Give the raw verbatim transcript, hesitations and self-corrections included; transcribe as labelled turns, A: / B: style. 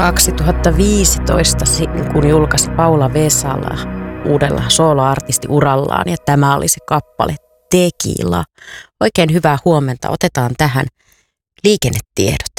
A: kaksituhattaviisitoista, kun julkaisi Paula Vesala uudella soloartistiurallaan, ja tämä oli se kappale Tequila. Oikein hyvää huomenta. Otetaan tähän liikennetiedot.